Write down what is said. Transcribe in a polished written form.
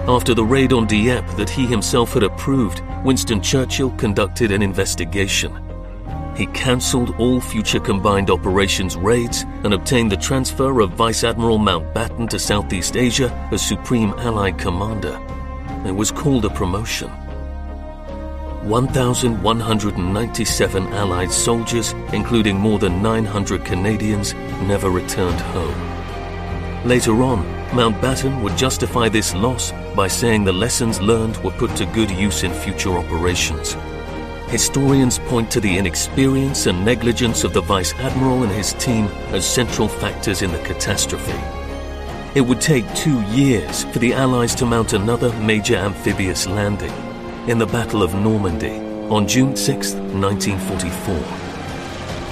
After the raid on Dieppe that he himself had approved, Winston Churchill conducted an investigation. He cancelled all future combined operations raids and obtained the transfer of Vice Admiral Mountbatten to Southeast Asia as Supreme Allied Commander. It was called a promotion. 1,197 Allied soldiers, including more than 900 Canadians, never returned home. Later on, Mountbatten would justify this loss by saying the lessons learned were put to good use in future operations. Historians point to the inexperience and negligence of the Vice Admiral and his team as central factors in the catastrophe. It would take 2 years for the Allies to mount another major amphibious landing in the Battle of Normandy on June 6, 1944.